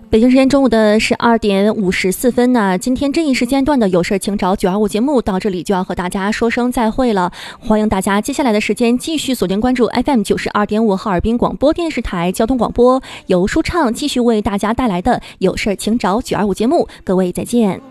北京时间中午的12:54呢，今天这一时间段的有事请找925节目到这里就要和大家说声再会了。欢迎大家接下来的时间继续锁定关注 FM 92.5哈尔滨广播电视台交通广播，由舒畅继续为大家带来的有事请找925节目。各位再见。